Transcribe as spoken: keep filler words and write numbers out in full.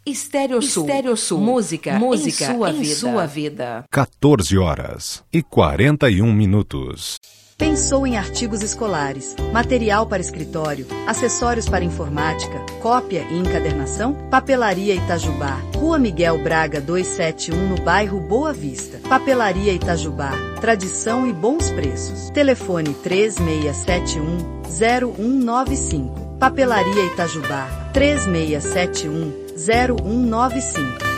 Estéreo Sul. Estéreo Sul. Música, música em sua, em vida. sua vida. quatorze horas e quarenta e um minutos. Pensou em artigos escolares, material para escritório, acessórios para informática, cópia e encadernação? Papelaria Itajubá, Rua Miguel Braga duzentos e setenta e um, no bairro Boa Vista. Papelaria Itajubá, tradição e bons preços. Telefone três seis sete um, zero um nove cinco. Papelaria Itajubá, três seis sete um, zero um nove cinco.